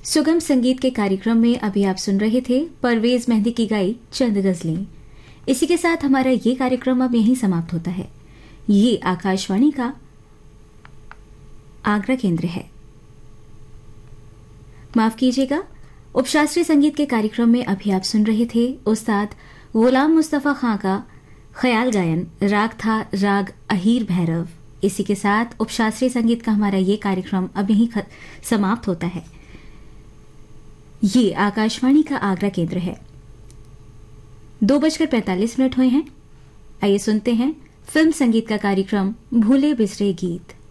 सुगम संगीत के कार्यक्रम में अभी आप सुन रहे थे परवेज मेहंदी की गाई चंद गजलें। इसी के साथ हमारा ये कार्यक्रम अब यहीं समाप्त होता है। ये आकाशवाणी का आगरा केंद्र है। माफ कीजिएगा, उपशास्त्रीय संगीत के कार्यक्रम में अभी आप सुन रहे थे उस्ताद गुलाम मुस्तफा खां का ख्याल गायन। राग था राग अहीर भैरव। इसी के साथ उपशास्त्रीय संगीत का हमारा ये कार्यक्रम अब यहीं समाप्त होता है। ये आकाशवाणी का आगरा केंद्र है। 2:45 हुए हैं। आइए सुनते हैं फिल्म संगीत का कार्यक्रम भूले बिसरे गीत।